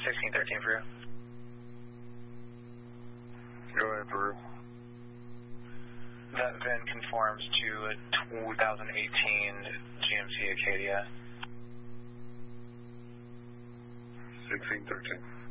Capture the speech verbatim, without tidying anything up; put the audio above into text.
sixteen thirteen Peru. Go ahead, Peru. That V I N conforms to a two thousand eighteen G M C Acadia. sixteen thirteen.